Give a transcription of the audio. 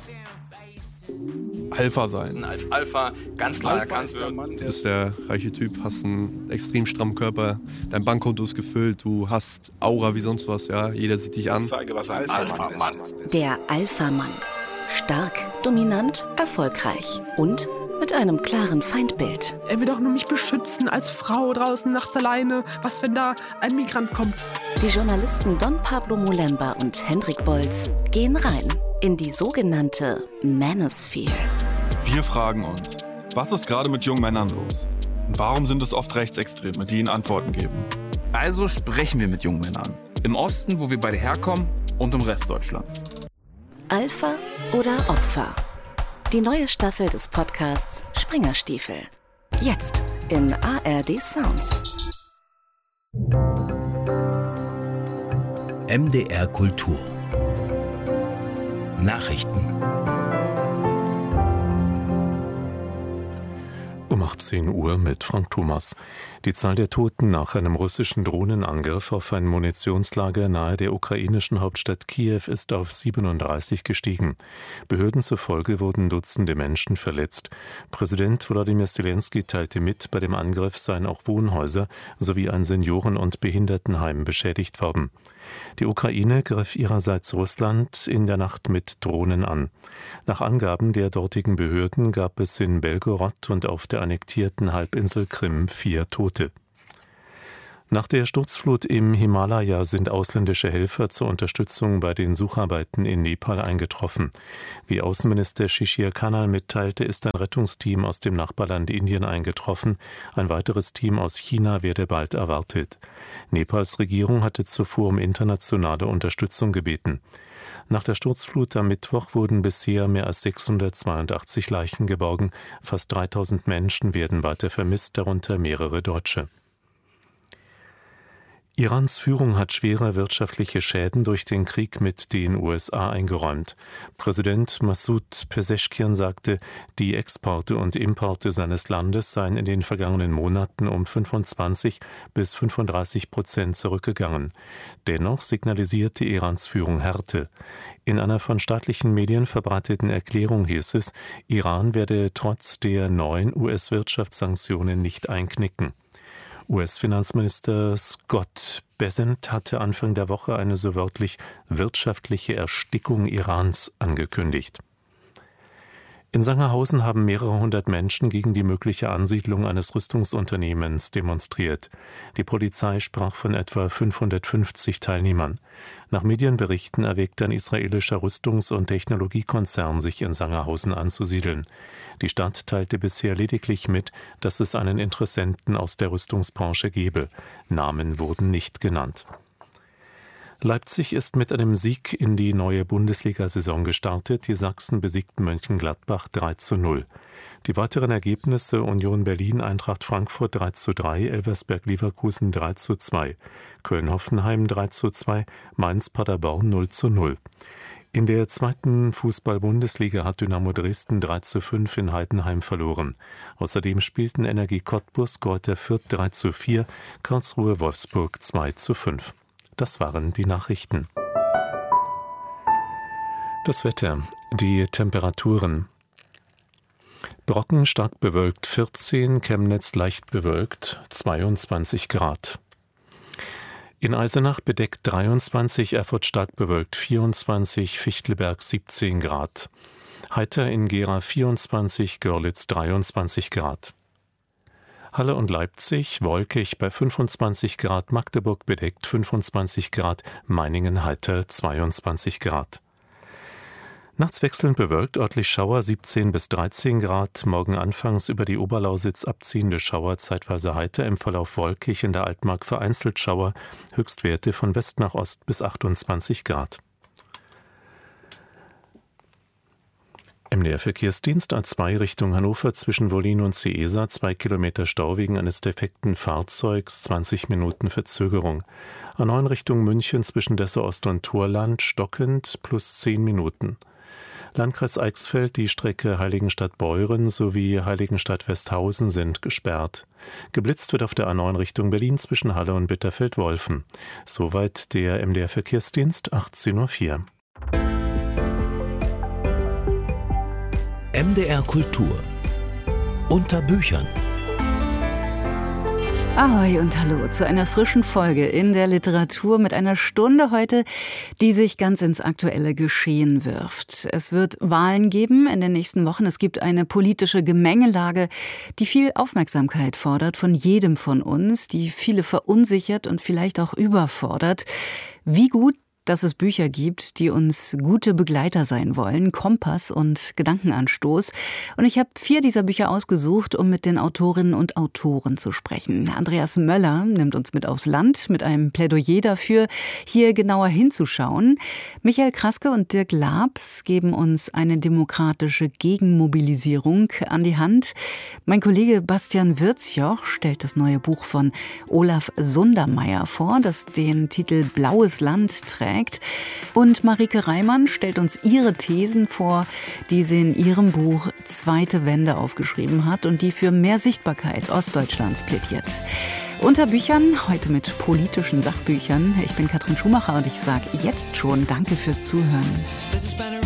Alpha sein. Als Alpha ganz klar erkannt wird. Du bist der reiche Typ, hast einen extrem strammen Körper, dein Bankkonto ist gefüllt, du hast Aura wie sonst was, ja, jeder sieht dich an. Zeige, was ein Alpha-Mann ist. Der Alpha-Mann. Stark, dominant, erfolgreich und mit einem klaren Feindbild. Er will doch nur mich beschützen als Frau draußen nachts alleine. Was, wenn da ein Migrant kommt? Die Journalisten Don Pablo Molemba und Hendrik Bolz gehen rein in die sogenannte Manosphere. Wir fragen uns, was ist gerade mit jungen Männern los? Und warum sind es oft Rechtsextreme, die ihnen Antworten geben? Also sprechen wir mit jungen Männern. Im Osten, wo wir beide herkommen, und im Rest Deutschlands. Alpha oder Opfer? Die neue Staffel des Podcasts Springerstiefel. Jetzt in ARD Sounds. MDR Kultur. Nachrichten. Um 18 Uhr mit Frank Thomas. Die Zahl der Toten nach einem russischen Drohnenangriff auf ein Munitionslager nahe der ukrainischen Hauptstadt Kiew ist auf 37 gestiegen. Behörden zufolge wurden Dutzende Menschen verletzt. Präsident Wladimir Selenskyj teilte mit, bei dem Angriff seien auch Wohnhäuser sowie ein Senioren- und Behindertenheim beschädigt worden. Die Ukraine griff ihrerseits Russland in der Nacht mit Drohnen an. Nach Angaben der dortigen Behörden gab es in Belgorod und auf der annektierten Halbinsel Krim 4 Tote. Nach der Sturzflut im Himalaya sind ausländische Helfer zur Unterstützung bei den Sucharbeiten in Nepal eingetroffen. Wie Außenminister Shishir Kanal mitteilte, ist ein Rettungsteam aus dem Nachbarland Indien eingetroffen. Ein weiteres Team aus China werde bald erwartet. Nepals Regierung hatte zuvor um internationale Unterstützung gebeten. Nach der Sturzflut am Mittwoch wurden bisher mehr als 682 Leichen geborgen. Fast 3000 Menschen werden weiter vermisst, darunter mehrere Deutsche. Irans Führung hat schwere wirtschaftliche Schäden durch den Krieg mit den USA eingeräumt. Präsident Massoud Pezeshkian sagte, die Exporte und Importe seines Landes seien in den vergangenen Monaten um 25 bis 35% zurückgegangen. Dennoch signalisierte Irans Führung Härte. In einer von staatlichen Medien verbreiteten Erklärung hieß es, Iran werde trotz der neuen US-Wirtschaftssanktionen nicht einknicken. US-Finanzminister Scott Bessent hatte Anfang der Woche eine so wörtlich wirtschaftliche Erstickung Irans angekündigt. In Sangerhausen haben mehrere hundert Menschen gegen die mögliche Ansiedlung eines Rüstungsunternehmens demonstriert. Die Polizei sprach von etwa 550 Teilnehmern. Nach Medienberichten erwägt ein israelischer Rüstungs- und Technologiekonzern, sich in Sangerhausen anzusiedeln. Die Stadt teilte bisher lediglich mit, dass es einen Interessenten aus der Rüstungsbranche gebe. Namen wurden nicht genannt. Leipzig ist mit einem Sieg in die neue Bundesliga-Saison gestartet. Die Sachsen besiegten Mönchengladbach 3:0. Die weiteren Ergebnisse: Union Berlin, Eintracht Frankfurt 3:3, Elversberg Leverkusen 3:2, Köln-Hoffenheim 3:2, Mainz-Paderborn 0:0. In der zweiten Fußball-Bundesliga hat Dynamo Dresden 3:5 in Heidenheim verloren. Außerdem spielten Energie Cottbus, Greuther Fürth 3:4, Karlsruhe Wolfsburg 2:5. Das waren die Nachrichten. Das Wetter, die Temperaturen. Brocken stark bewölkt 14, Chemnitz leicht bewölkt 22 Grad. In Eisenach bedeckt 23, Erfurt stark bewölkt 24, Fichtelberg 17 Grad. Heiter in Gera 24, Görlitz 23 Grad. Halle und Leipzig wolkig bei 25 Grad, Magdeburg bedeckt 25 Grad, Meiningen heiter 22 Grad. Nachts wechselnd bewölkt, örtlich Schauer 17 bis 13 Grad, morgen anfangs über die Oberlausitz abziehende Schauer, zeitweise heiter, im Verlauf wolkig, in der Altmark vereinzelt Schauer, Höchstwerte von West nach Ost bis 28 Grad. MDR-Verkehrsdienst A2 Richtung Hannover zwischen Wollin und Seesa, 2 Kilometer Stau wegen eines defekten Fahrzeugs, 20 Minuten Verzögerung. A9 Richtung München zwischen Dessau Ost und Thorland, stockend, plus 10 Minuten. Landkreis Eichsfeld, die Strecke Heiligenstadt-Beuren sowie Heiligenstadt-Westhausen sind gesperrt. Geblitzt wird auf der A9 Richtung Berlin zwischen Halle und Bitterfeld-Wolfen. Soweit der MDR-Verkehrsdienst, 18:04 Uhr. MDR Kultur unter Büchern. Ahoi und hallo zu einer frischen Folge in der Literatur mit einer Stunde heute, die sich ganz ins aktuelle Geschehen wirft. Es wird Wahlen geben in den nächsten Wochen. Es gibt eine politische Gemengelage, die viel Aufmerksamkeit fordert von jedem von uns, die viele verunsichert und vielleicht auch überfordert. Wie gut, dass es Bücher gibt, die uns gute Begleiter sein wollen, Kompass und Gedankenanstoß. Und ich habe 4 dieser Bücher ausgesucht, um mit den Autorinnen und Autoren zu sprechen. Andreas Möller nimmt uns mit aufs Land mit einem Plädoyer dafür, hier genauer hinzuschauen. Michael Kraske und Dirk Labs geben uns eine demokratische Gegenmobilisierung an die Hand. Mein Kollege Bastian Wirzjoch stellt das neue Buch von Olaf Sundermeier vor, das den Titel Blaues Land trägt. Und Marike Reimann stellt uns ihre Thesen vor, die sie in ihrem Buch Zweite Wende aufgeschrieben hat und die für mehr Sichtbarkeit Ostdeutschlands plädiert. Unter Büchern, heute mit politischen Sachbüchern. Ich bin Katrin Schumacher und ich sage jetzt schon Danke fürs Zuhören.